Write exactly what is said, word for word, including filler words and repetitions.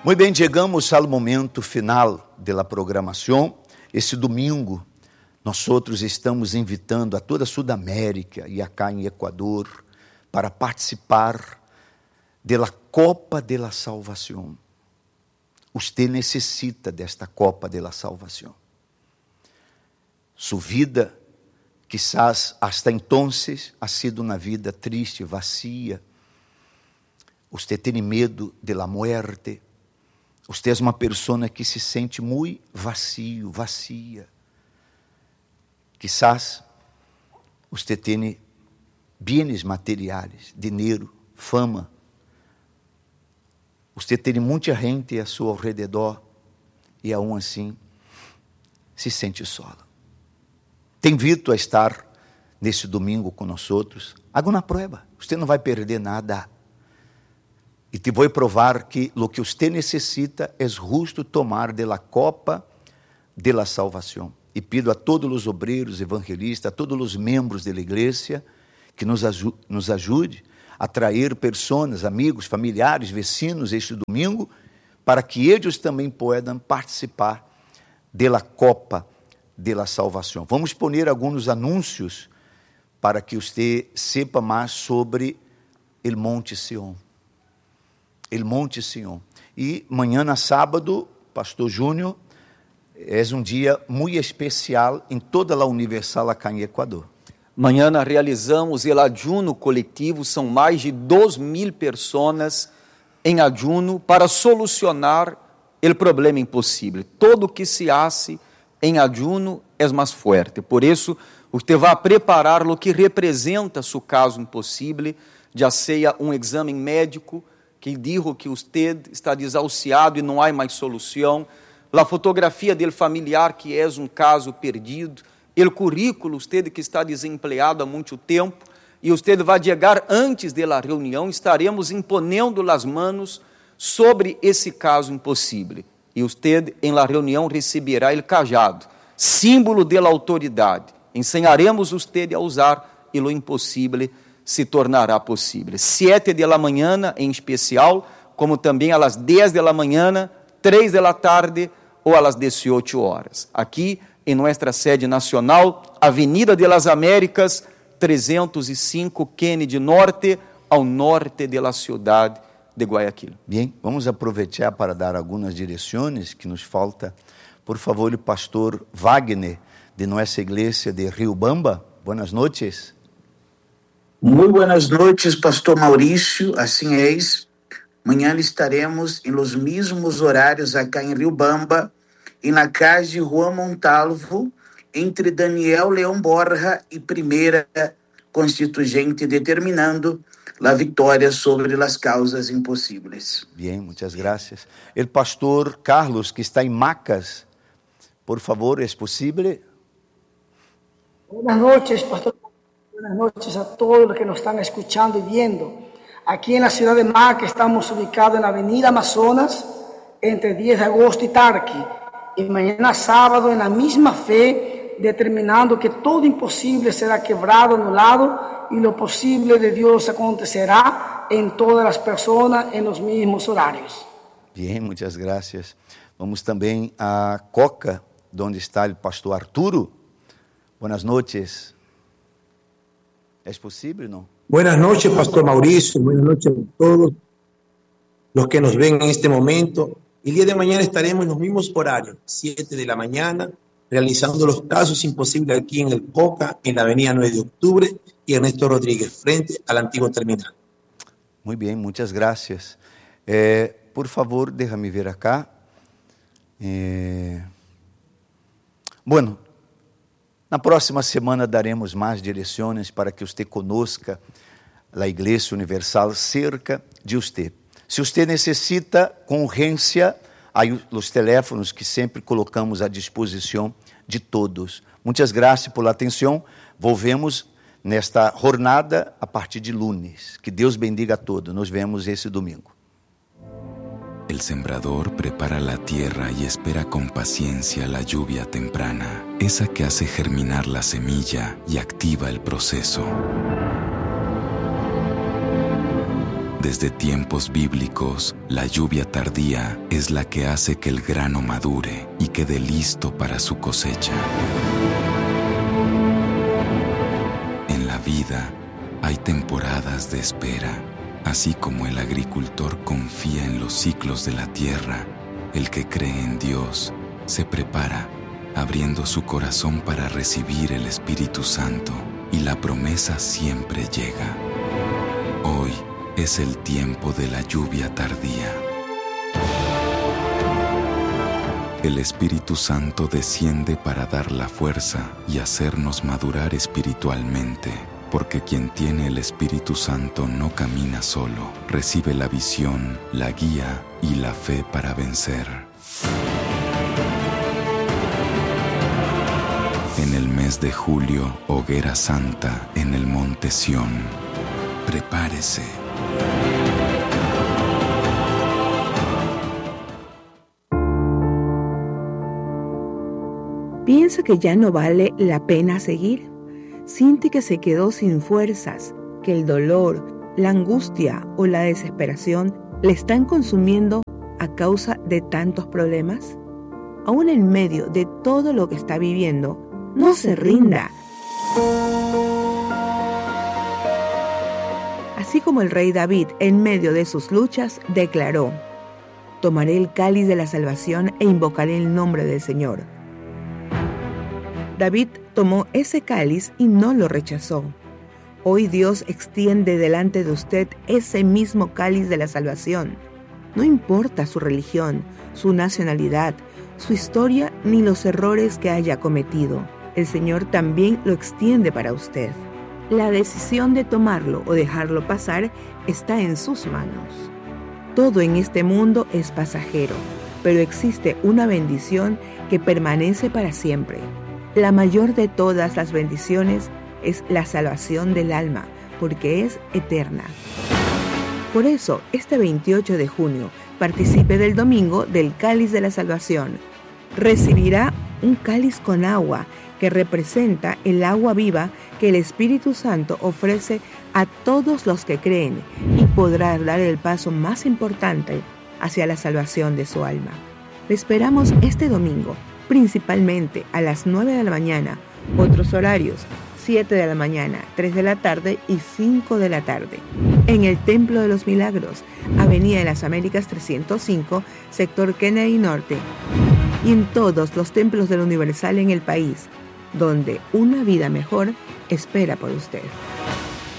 Muito bem, chegamos ao momento final da programação. Esse domingo, nós outros estamos invitando a toda a Sudamérica e acá em Equador para participar da Copa de la Salvação. Você necessita desta Copa de la Salvação. Sua vida, quizás hasta entonces, ha sido uma vida triste, vazia. Você tem medo da muerte. Você é uma pessoa que se sente muito vazio, vazia. Quizás você tem bens materiais, dinheiro, fama. Você tem muita gente a seu redor e, aún assim, se sente sola. Te invito a estar nesse domingo com nós outros. Haga uma prova. Você não vai perder nada. E te vou provar que o que você necessita é justo tomar de la copa de la salvação. E pido a todos os obreiros, evangelistas, a todos os membros da igreja que nos, aju nos ajude a atrair pessoas, amigos, familiares, vecinos este domingo, para que eles também possam participar de la copa de la salvação. Vamos poner alguns anúncios para que você sepa mais sobre o Monte Sião. El Monte Sião. E amanhã, sábado, Pastor Júnior, é um dia muito especial em toda a Universal acá em Equador. Amanhã realizamos o ajuno coletivo, são mais de dois mil pessoas em ajuno para solucionar o problema impossível. Todo que se hace em ajuno é mais forte. Por isso, você vai preparar o que representa seu caso impossível, já seja um exame médico, que dijo que você está desahuciado e não há mais solução, a fotografia dele familiar, que é um caso perdido, o currículo, você que está desempregado há muito tempo, e você vai chegar antes da reunião, estaremos imponendo as mãos sobre esse caso impossível. E você, em la reunião, receberá o cajado, símbolo da autoridade. Ensinaremos você a usar, e o impossível se tornará possível. Sete de la manhã, em especial, como também às dez de la manhã, três de la tarde ou às dezoito horas. Aqui, em nossa sede nacional, Avenida de las Américas, trezentos e cinco, Kennedy Norte, ao norte da cidade de Guayaquil. Bem, vamos aproveitar para dar algumas direções que nos falta. Por favor, o pastor Wagner, de nossa igreja de Riobamba. Buenas noches. Muito buenas noches, pastor Maurício, assim és. Amanhã estaremos em los mesmos horários acá em Riobamba, e na casa de Juan Montalvo, entre Daniel Leão Borja e Primeira Constituinte, determinando a vitória sobre as causas impossíveis. Bem, muitas graças. O pastor Carlos, que está em Macas, por favor, é possível? Buenas noches, pastor. Buenas noches a todos los que nos están escuchando y viendo. Aquí en la ciudad de Maca estamos ubicados en la avenida Amazonas, entre diez de agosto y Tarqui. Y mañana sábado, en la misma fe, determinando que todo imposible será quebrado, anulado, y lo posible de Dios acontecerá en todas las personas en los mismos horarios. Bien, muchas gracias. Vamos também a Coca, donde está el pastor Arturo. Buenas noches. ¿Es posible, no? Buenas noches, pastor Mauricio. Buenas noches a todos los que nos ven en este momento. El día de mañana estaremos en los mismos horarios, siete de la mañana, realizando los casos imposibles aquí en el Coca, en la avenida nueve de octubre y Ernesto Rodríguez, frente al antiguo terminal. Muy bien, muchas gracias. Eh, por favor, déjame ver acá. Eh, bueno, na próxima semana daremos mais direções para que você conozca a Igreja Universal cerca de você. Se você necessita com urgência, aí os teléfonos que sempre colocamos à disposição de todos. Muitas graças pela atenção. Volvemos nesta jornada a partir de lunes. Que Deus bendiga a todos. Nos vemos esse domingo. El sembrador prepara la tierra y espera con paciencia la lluvia temprana, esa que hace germinar la semilla y activa el proceso. Desde tiempos bíblicos, la lluvia tardía es la que hace que el grano madure y quede listo para su cosecha. En la vida hay temporadas de espera. Así como el agricultor confía en los ciclos de la tierra, el que cree en Dios se prepara, abriendo su corazón para recibir el Espíritu Santo, y la promesa siempre llega. Hoy es el tiempo de la lluvia tardía. El Espíritu Santo desciende para dar la fuerza y hacernos madurar espiritualmente, porque quien tiene el Espíritu Santo no camina solo, recibe la visión, la guía y la fe para vencer. En el mes de julio, hoguera santa en el monte Sión. Prepárese. ¿Piensa que ya no vale la pena seguir? ¿Siente que se quedó sin fuerzas, que el dolor, la angustia o la desesperación le están consumiendo a causa de tantos problemas? Aún en medio de todo lo que está viviendo, no se rinda. Así como el rey David, en medio de sus luchas, declaró: tomaré el cáliz de la salvación e invocaré el nombre del Señor. David tomó ese cáliz y no lo rechazó. Hoy Dios extiende delante de usted ese mismo cáliz de la salvación. No importa su religión, su nacionalidad, su historia ni los errores que haya cometido. El Señor también lo extiende para usted. La decisión de tomarlo o dejarlo pasar está en sus manos. Todo en este mundo es pasajero, pero existe una bendición que permanece para siempre. La mayor de todas las bendiciones es la salvación del alma, porque es eterna. Por eso, este veintiocho de junio, participe del domingo del Cáliz de la Salvación. Recibirá un cáliz con agua que representa el agua viva que el Espíritu Santo ofrece a todos los que creen, y podrá dar el paso más importante hacia la salvación de su alma. Le esperamos este domingo, principalmente a las nueve de la mañana, otros horarios, siete de la mañana, tres de la tarde y cinco de la tarde, en el Templo de los Milagros, Avenida de las Américas trescientos cinco, sector Kennedy Norte, y en todos los templos del Universal en el país, donde una vida mejor espera por usted.